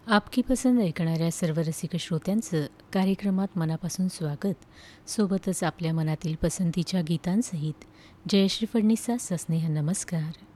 आपकी पसंद ऐकणाऱ्या सर्व रसिक श्रोत्यांचं कार्यक्रमात मनापासून स्वागत. सोबतच आपल्या मनातील पसंतीच्या गीतांसहित जयश्री फडणीसचा सस्नेह नमस्कार.